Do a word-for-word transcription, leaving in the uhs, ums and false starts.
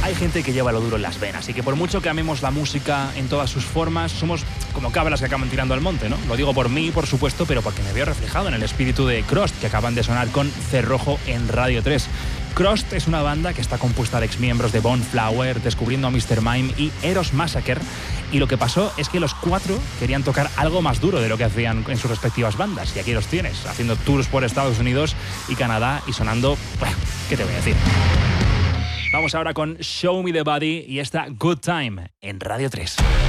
hay gente que lleva lo duro en las venas y que por mucho que amemos la música en todas sus formas, somos como cabras que acaban tirando al monte, ¿no? Lo digo por mí, por supuesto, pero porque me veo reflejado en el espíritu de Crust, que acaban de sonar con Cerrojo en Radio tres. Crust es una banda que está compuesta de exmiembros de Boneflower, Descubriendo a mister Mime y Eros Massacre, y lo que pasó es que los cuatro querían tocar algo más duro de lo que hacían en sus respectivas bandas, y aquí los tienes, haciendo tours por Estados Unidos y Canadá y sonando, bueno, ¿qué te voy a decir? Vamos ahora con Show Me the Body y esta Good Time en Radio tres.